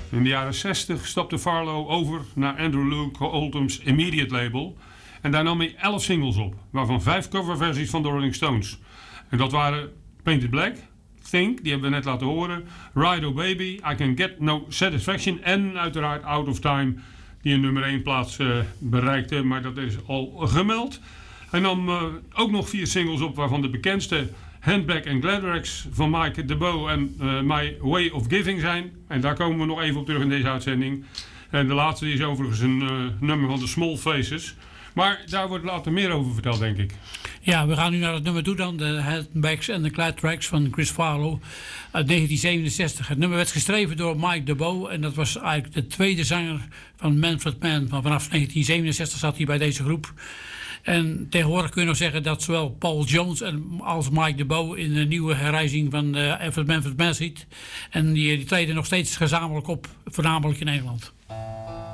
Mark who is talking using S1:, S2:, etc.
S1: In de jaren 60 stapte Farlow over naar Andrew Luke Oldham's Immediate label. En daar nam hij 11 singles op, waarvan 5 coverversies van de Rolling Stones. En dat waren Painted Black, Think, die hebben we net laten horen, Ride Oh Baby, I Can Get No Satisfaction en uiteraard Out of Time, die een nummer 1 plaats bereikte, maar dat is al gemeld. Hij nam ook nog 4 singles op, waarvan de bekendste Handbag and Gladrax van Mike DeBow en My Way of Giving zijn. En daar komen we nog even op terug in deze uitzending. En de laatste is overigens een nummer van de Small Faces. Maar daar wordt later meer over verteld, denk ik.
S2: Ja, we gaan nu naar het nummer toe dan. De Handbags and the Gladrax van Chris Farlow uit 1967. Het nummer werd geschreven door Mike DeBow. En dat was eigenlijk de tweede zanger van Manfred Mann. Vanaf 1967 zat hij bij deze groep. En tegenwoordig kun je nog zeggen dat zowel Paul Jones als Mike DeBow in de nieuwe herrijzing van Manfred Mann zit. En die treden nog steeds gezamenlijk op, voornamelijk in Nederland.